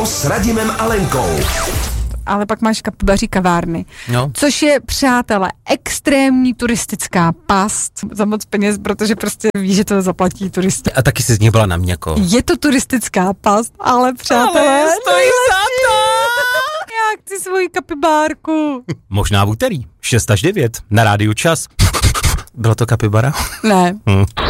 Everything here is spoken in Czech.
s Radimem a Lenkou. Ale pak máš kapibaří kavárny, což je, přátelé, extrémní turistická past za moc peněz, protože prostě víš, že to zaplatí turisti. A taky jsi z nich byla na měko. Je to turistická past, ale přátelé, ale stojí za to! Já chci svoji kapibárku. Možná v úterý, 6 až 9, na rádiu Čas. Bylo to kapibara? Ne.